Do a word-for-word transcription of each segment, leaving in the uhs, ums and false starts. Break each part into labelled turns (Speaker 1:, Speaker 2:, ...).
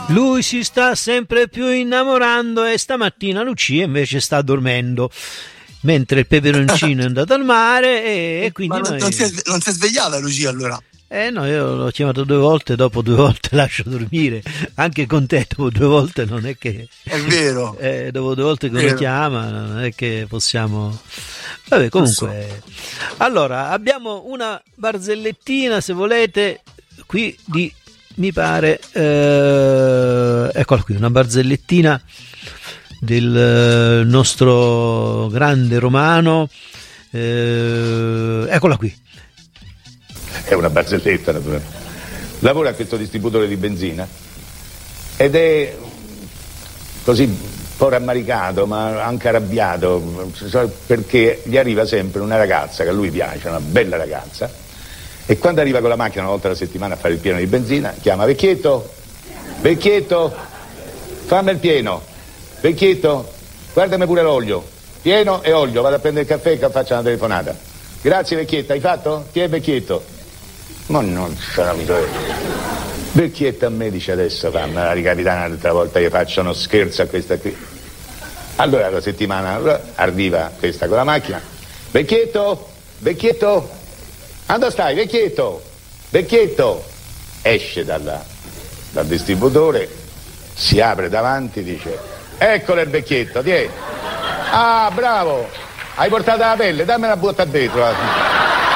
Speaker 1: Lui si sta sempre più innamorando e stamattina Lucia invece sta dormendo, mentre il peperoncino è andato al mare e, e quindi
Speaker 2: Ma non,
Speaker 1: noi...
Speaker 2: non, si è, non si è svegliata Lucia allora?
Speaker 1: Eh no, io l'ho chiamato due volte, dopo due volte lascio dormire, anche con te dopo due volte non è che...
Speaker 2: È vero.
Speaker 1: Eh, dopo due volte che lo chiama non è che possiamo... Vabbè, comunque... Allora, abbiamo una barzellettina, se volete, qui di... mi pare... Eh, eccola qui, una barzellettina del nostro grande romano. Eh, eccola qui.
Speaker 3: È una barzelletta, naturalmente. Lavora a questo distributore di benzina ed è così un po' rammaricato, ma anche arrabbiato, perché gli arriva sempre una ragazza che a lui piace, una bella ragazza, e quando arriva con la macchina una volta alla settimana a fare il pieno di benzina, chiama: vecchietto, vecchietto, fammi il pieno, vecchietto, guardami pure l'olio, pieno e olio, vado a prendere il caffè e faccio una telefonata. Grazie vecchietta, hai fatto? Chi è vecchietto? Ma non sarà mica vecchietta, a me dice: adesso fammela ricapitare un'altra volta, che faccio uno scherzo a questa qui. Allora la settimana arriva questa con la macchina: vecchietto, vecchietto, dove stai vecchietto, vecchietto, esce dalla, dal distributore, si apre davanti, dice: eccolo il vecchietto, tieni. Ah, bravo, hai portato la pelle, dammi una botta dentro.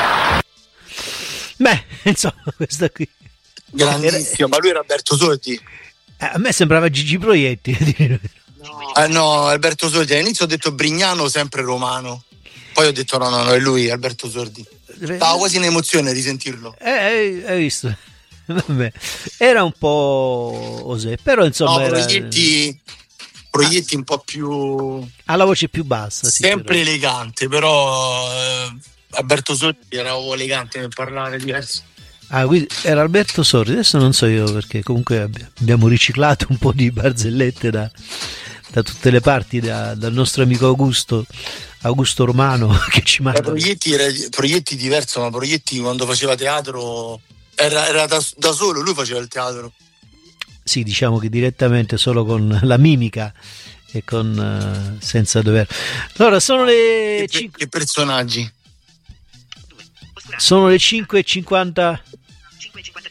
Speaker 1: Beh, insomma, questa qui
Speaker 2: grandissimo, ma lui era Alberto Sordi.
Speaker 1: Eh, a me sembrava Gigi Proietti.
Speaker 2: No. Eh, no, Alberto Sordi. All'inizio ho detto Brignano, sempre romano. Poi ho detto no, no, no, è lui, Alberto Sordi. Stavo quasi in emozione a risentirlo.
Speaker 1: Eh, hai visto? Vabbè, era un po' osè, però insomma...
Speaker 2: No,
Speaker 1: era...
Speaker 2: proietti, proietti un po' più...
Speaker 1: ha la voce più bassa.
Speaker 2: Sempre
Speaker 1: sì, però.
Speaker 2: elegante, però... Eh... Alberto Sordi era elegante nel parlare, diverso.
Speaker 1: Ah, quindi era Alberto Sordi, adesso non so io perché comunque abbiamo riciclato un po' di barzellette da, da tutte le parti, da, dal nostro amico Augusto, Augusto Romano che ci manda.
Speaker 2: Proietti era Proietti diverso, ma Proietti quando faceva teatro era, era da, da solo, lui faceva il teatro.
Speaker 1: Sì, diciamo che direttamente solo con la mimica e con uh, senza dover. Allora sono le
Speaker 2: che, cinque... che personaggi.
Speaker 1: Sono le cinque e cinquanta